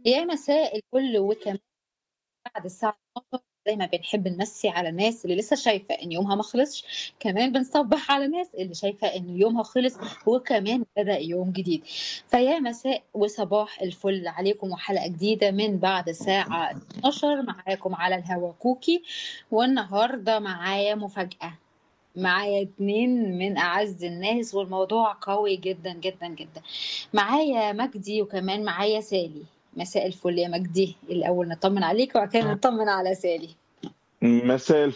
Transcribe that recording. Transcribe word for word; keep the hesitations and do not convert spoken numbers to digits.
يا مساء الفل وكمان بعد الساعة اتناشر زي ما بنحب نمسي على الناس اللي لسه شايفة إن يومها ما خلصش، كمان بنصبح على ناس اللي شايفة إن يومها خلص وكمان بدأ يوم جديد. فيا مساء وصباح الفل عليكم وحلقة جديدة من بعد الساعة اتناشر معاكم على الهوا كوكي، والنهارده معايا مفاجأة. معايا اتنين من أعز الناس والموضوع قوي جدًا، جدًا، جدًا. معايا مجدي وكمان معايا سالي. مساء الفل يا مجدي، الأول نطمن عليك وبعد كده نطمن على سالي. مساء